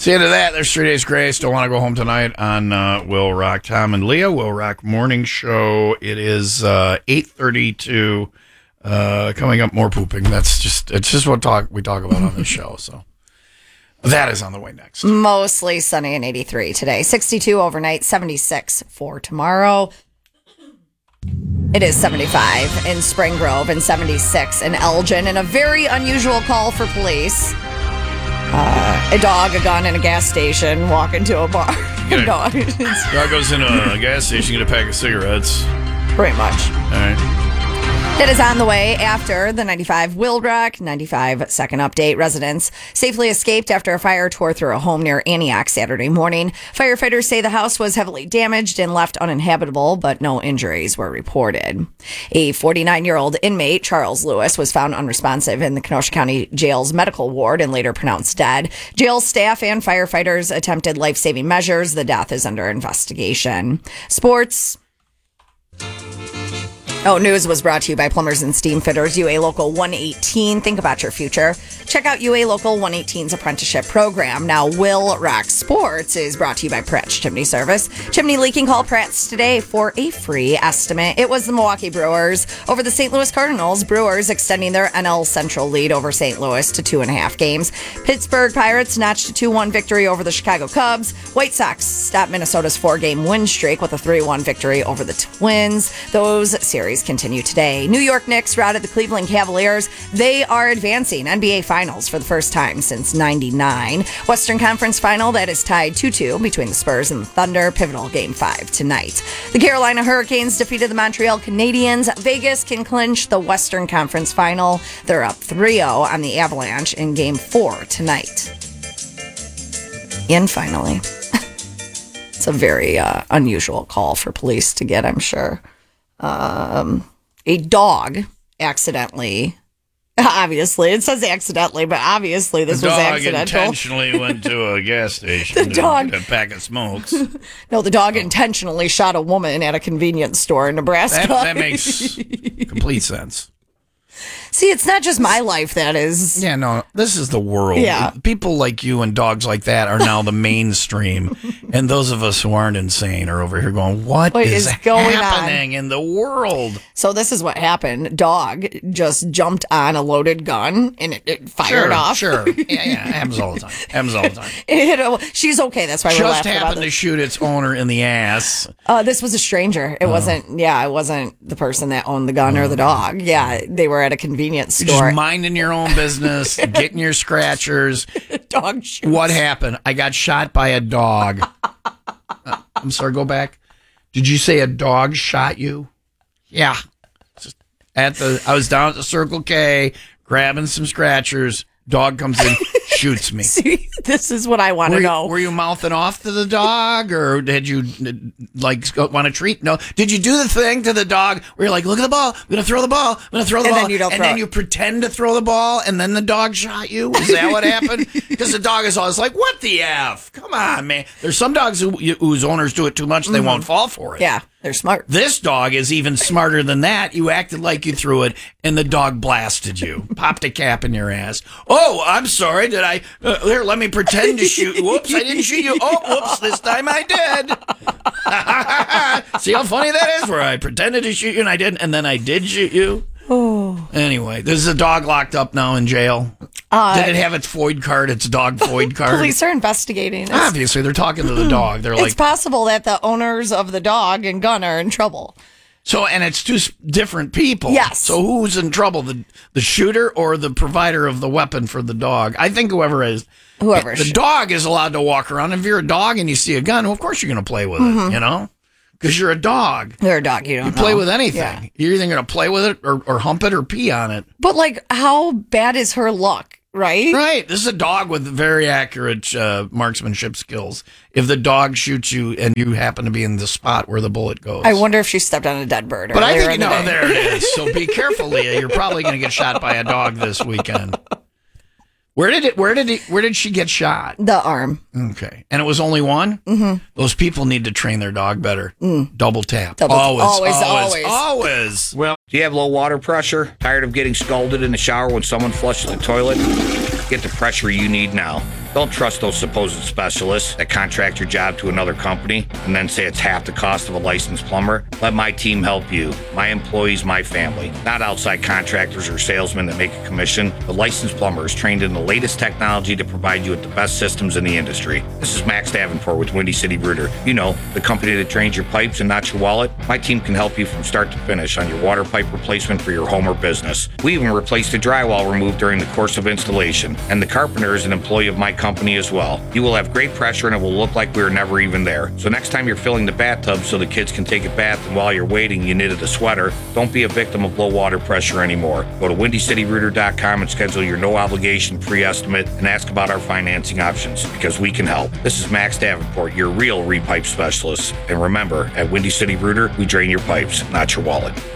It's the end of that. There's 3 Days Grace. Don't want to go home tonight on Will Rock. Tom and Leah, Will Rock Morning Show. It is 8:32. Coming up, more pooping. It's just what we talk about on this show. So that is on the way next. Mostly sunny and 83 today. 62 overnight, 76 for tomorrow. It is 75 in Spring Grove and 76 in Elgin. And a very unusual call for police. A dog, a gun, and a gas station walk into a bar. Dog goes into a gas station, get a pack of cigarettes. Pretty much. All right. It is on the way after the 95 Will Rock 95 second update. Residents safely escaped after a fire tore through a home near Antioch Saturday morning. Firefighters say the house was heavily damaged and left uninhabitable, but no injuries were reported. A 49-year-old inmate, Charles Lewis, was found unresponsive in the Kenosha County Jail's medical ward and later pronounced dead. Jail staff and firefighters attempted life-saving measures. The death is under investigation. Sports. News was brought to you by Plumbers and Steam Fitters, UA Local 118. Think about your future. Check out UA Local 118's apprenticeship program. Now, Will Rock Sports is brought to you by Pratt's Chimney Service. Chimney leaking, call Pratt's today for a free estimate. It was the Milwaukee Brewers over the St. Louis Cardinals. Brewers extending their NL Central lead over St. Louis to 2.5 games. Pittsburgh Pirates notched a 2-1 victory over the Chicago Cubs. White Sox stopped Minnesota's 4-game win streak with a 3-1 victory over the Twins. Those series continue today. New York Knicks routed the Cleveland Cavaliers. They are advancing NBA Finals for the first time since '99. Western Conference Final that is tied 2-2 between the Spurs and the Thunder. Pivotal Game 5 tonight. The Carolina Hurricanes defeated the Montreal Canadiens. Vegas can clinch the Western Conference Final. They're up 3-0 on the Avalanche in Game 4 tonight. And finally, it's a very unusual call for police to get, I'm sure. A dog accidentally, obviously, it says accidentally, but obviously this was accidental. The dog intentionally went to a gas station to get a pack of smokes. No, the dog intentionally shot a woman at a convenience store in Nebraska. That makes complete sense. See, it's not just my life that is. Yeah, no, this is the world. Yeah. People like you and dogs like that are now the mainstream. And those of us who aren't insane are over here going, what is going happening in the world? So this is what happened. Dog just jumped on a loaded gun and it fired off. Sure. Yeah, happens all the time. She's okay. That's why we're laughing about this. Just happened to shoot its owner in the ass. This was a stranger. It wasn't the person that owned the gun or the dog. Yeah, they were at a convenience store. Just minding your own business, getting your scratchers. Dog shoots. What happened? I got shot by a dog. I'm sorry, go back. Did you say a dog shot you? Yeah. I was down at the Circle K grabbing some scratchers. Dog comes in, shoots me. See, this is what I want to know. Were you mouthing off to the dog, or did you want a treat? No. Did you do the thing to the dog where you're like, look at the ball, I'm going to throw the ball, I'm going to throw the ball, then you don't and then you pretend to throw the ball, and then the dog shot you? Is that what happened? Because the dog is always like, what the F? Come on, man. There's some dogs whose owners do it too much, they won't fall for it. Yeah. They're smart. This dog is even smarter than that. You acted like you threw it, and the dog blasted you. Popped a cap in your ass. Oh, I'm sorry. Did I? Here, let me pretend to shoot. Whoops, I didn't shoot you. Oh, whoops, this time I did. See how funny that is? Where I pretended to shoot you, and I didn't, and then I did shoot you. Oh. Anyway, there's a dog locked up now in jail. Did it have its FOID card, its dog FOID card? Police are investigating. Obviously, they're talking to the dog. They're like, it's possible that the owners of the dog and gun are in trouble. So, and it's two different people. Yes. So who's in trouble, the shooter or the provider of the weapon for the dog? I think whoever is. The dog is allowed to walk around. If you're a dog and you see a gun, well, of course you're going to play with it, you know? Because you're a dog. You're a dog. You don't play with anything. Yeah. You're either going to play with it or hump it or pee on it. But, like, how bad is her luck, right? Right. This is a dog with very accurate marksmanship skills. If the dog shoots you and you happen to be in the spot where the bullet goes. I wonder if she stepped on a dead bird. But I think, there it is. So be careful, Leah. You're probably going to get shot by a dog this weekend. Where did she get shot? The arm. Okay. And it was only one? Mm-hmm. Those people need to train their dog better. Double tap. Always. Well, do you have low water pressure? Tired of getting scalded in the shower when someone flushes the toilet? Get the pressure you need now. Don't trust those supposed specialists that contract your job to another company and then say it's half the cost of a licensed plumber. Let my team help you. My employees, my family. Not outside contractors or salesmen that make a commission. The licensed plumber is trained in the latest technology to provide you with the best systems in the industry. This is Max Davenport with Windy City Rooter. You know, the company that drains your pipes and not your wallet. My team can help you from start to finish on your water pipe replacement for your home or business. We even replaced the drywall removed during the course of installation. And the carpenter is an employee of my company as well. You will have great pressure and it will look like we were never even there. So next time you're filling the bathtub so the kids can take a bath and while you're waiting you knitted a sweater, don't be a victim of low water pressure anymore. Go to WindyCityRooter.com and schedule your no obligation free estimate and ask about our financing options because we can help. This is Max Davenport, your real repipe specialist. And remember, at Windy City Rooter, we drain your pipes, not your wallet.